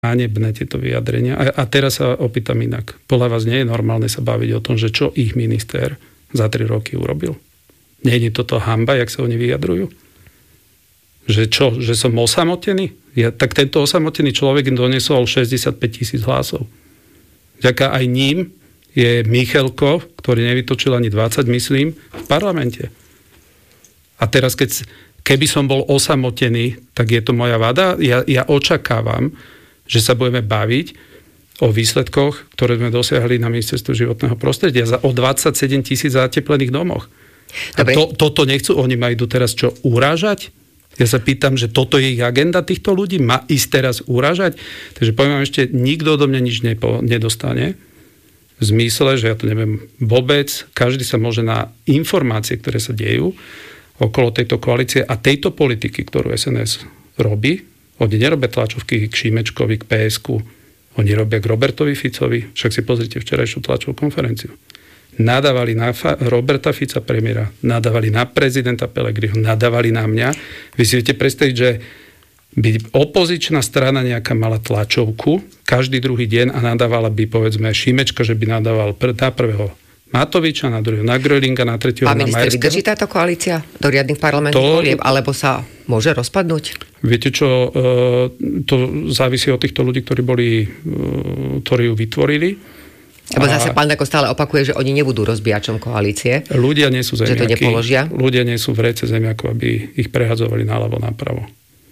hanebné tieto vyjadrenia. A teraz sa opýtam inak. Podľa vás nie je normálne sa baviť o tom, že čo ich minister za 3 roky urobil? Nie je toto hanba, jak sa oni vyjadrujú? Že čo? Že som osamotený? Tak tento osamotený človek im donesol 65 000 hlasov. Vďaka aj ním je Michalko, ktorý nevytočil ani 20, myslím, v parlamente. A teraz, keby som bol osamotený, tak je to moja vada. Ja očakávam, že sa budeme baviť o výsledkoch, ktoré sme dosiahli na ministerstve životného prostredia o 27 000 zateplených domoch. Dobre. A toto nechcú, oni ma idú teraz čo, urážať? Ja sa pýtam, že toto je ich agenda týchto ľudí? Má ísť teraz urážať? Takže poviem vám ešte, nikto odo mňa nič nedostane. V zmysle, že ja to neviem vôbec, každý sa môže na informácie, ktoré sa dejú okolo tejto koalície a tejto politiky, ktorú SNS robí. Oni nerobia tlačovky k Šimečkovi, k PSK-u. Oni robia k Robertovi Ficovi. Však si pozrite včerajšiu tlačovú konferenciu. Nadávali na Roberta Fica premiéra, nadávali na prezidenta Pellegriniho, nadávali na mňa. Vy si viete predstaviť, že by opozičná strana nejaká mala tlačovku každý druhý deň a nadávala by, povedzme, Šimečka, že by nadával na prvého Matoviča, na druhého na Grölinga, na tretieho na Majerského. Pán minister, vydrží táto koalícia do riadnych parlamentných volieb, alebo sa môže rozpadnúť? Viete čo, to závisí od týchto ľudí, ktorí ju vytvorili. Lebo zase pán Dako stále opakuje, že oni nebudú rozbíjačom koalície. Ľudia nie sú zemiaky. Že to nepoložia. Ľudia nie sú v rece zemiakov, aby ich prehadzovali naľavo, napravo.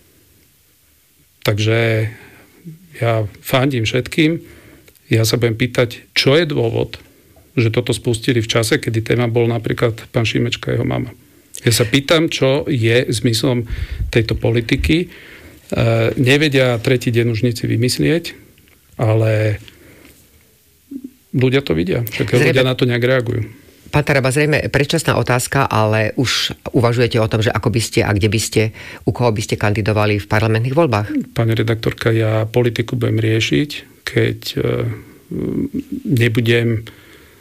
Takže ja fandím všetkým. Ja sa budem pýtať, čo je dôvod, že toto spustili v čase, kedy téma bol napríklad pán Šimečka a jeho mama. Ja sa pýtam, čo je zmyslom tejto politiky. Nevedia tretí deň už nič vymyslieť, ale ľudia to vidia. Ľudia na to nejak reagujú. Pán Taraba, zrejme predčasná otázka, ale už uvažujete o tom, že ako by ste a kde by ste, u koho by ste kandidovali v parlamentných voľbách? Pani redaktorka, ja politiku budem riešiť, keď nebudem,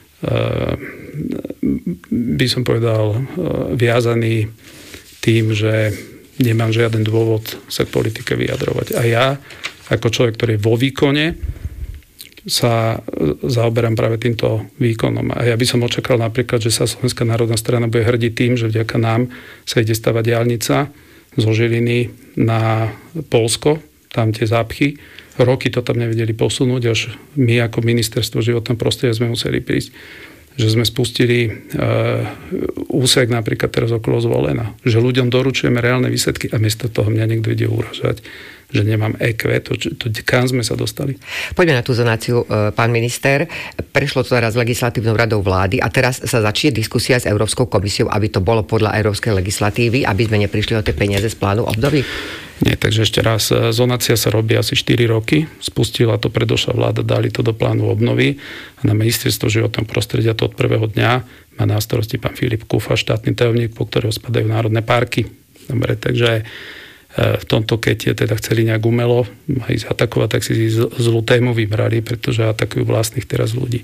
by som povedal, viazaný tým, že nemám žiaden dôvod sa k politike vyjadrovať. A ja, ako človek, ktorý je vo výkone, sa zaoberám práve týmto výkonom. A ja by som očakal napríklad, že sa Slovenská národná strana bude hrdiť tým, že vďaka nám sa ide stavať diaľnica zo Žiliny na Poľsko, tam tie zápchy. Roky to tam nevedeli posunúť, až my ako ministerstvo životného prostredia sme museli prísť, že sme spustili úsek napríklad teraz okolo Zvolena, že ľuďom doručujeme reálne výsledky a miesto toho mňa niekto ide uražať, že nemám EQ, kam sme sa dostali. Poďme na tú zonáciu, pán minister. Prešlo to teraz legislatívnou radou vlády a teraz sa začne diskusia s Európskou komisiou, aby to bolo podľa európskej legislatívy, aby sme neprišli o tie peniaze z plánu obnovy? Nie, takže ešte raz, zonácia sa robí asi 4 roky, spustila to predošla vláda, dali to do plánu obnovy a na ministerstvo životného prostredia to od prvého dňa má na starosti pán Filip Kufa, štátny tajomník, po ktorého spadajú národné parky. Dobre, takže v tomto, keď teda chceli nejak umelo ísť atakovať, tak si zlú tému vybrali, pretože atakujú vlastných teraz ľudí.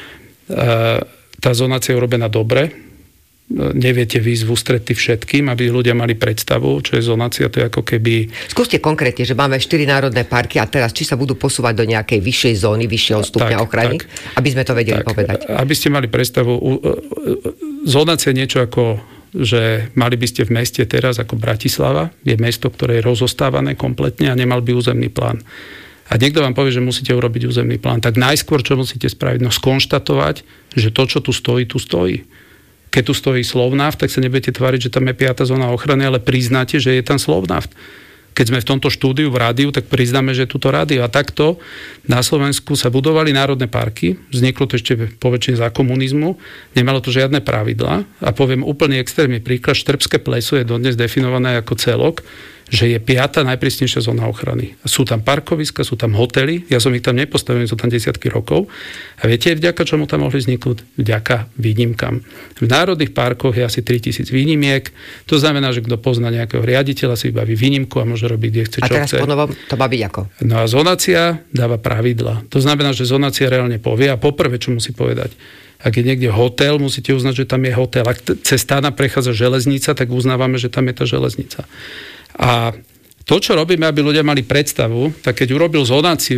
Tá zonácia je urobená dobre. Neviete výjsť v ústrety všetkým, aby ľudia mali predstavu, čo je zonácia, to je ako keby... Skúste konkrétne, že máme 4 národné parky a teraz či sa budú posúvať do nejakej vyššej zóny, vyššieho stupňa ochrany, aby sme to vedeli povedať. Aby ste mali predstavu, zonácia je niečo ako, že mali by ste v meste teraz ako Bratislava, je mesto, ktoré je rozostávané kompletne a nemal by územný plán. A niekto vám povie, že musíte urobiť územný plán, tak najskôr, čo musíte spraviť? No skonštatovať, že to, čo tu stojí, tu stojí. Keď tu stojí Slovnaft, tak sa nebudete tváriť, že tam je 5. zóna ochrany, ale priznáte, že je tam Slovnaft. Keď sme v tomto štúdiu v rádiu, tak priznáme, že je tuto rádio. A takto na Slovensku sa budovali národné parky. Vzniklo to ešte poväčšine za komunizmu. Nemalo to žiadne pravidlá. A poviem úplne extrémny príklad. Štrbské pleso je dodnes definované ako celok, že je 5. najprísnejšia zóna ochrany. Sú tam parkoviska, sú tam hotely. Ja som ich tam nepostavil, sú tam desiatky rokov. A viete, vďaka čomu tam mohli vzniknúť? Vďaka výnimkám. V národných parkoch je asi 3000 výnimiek. To znamená, že kto pozná nejakého riaditeľa, si vybaví výnimku a môže robiť, kde chce, čo chce. A teraz ponovom to má byť ako? No a zonácia dáva pravidla. To znamená, že zonácia reálne povie a poprvé, čo musí povedať. Ak je niekde hotel, musíte uznať, že tam je hotel. Ak cez stána prechádza železnica, tak uznávame, že tam je tá železnica. A to, čo robíme, aby ľudia mali predstavu, tak keď urobil zonáciu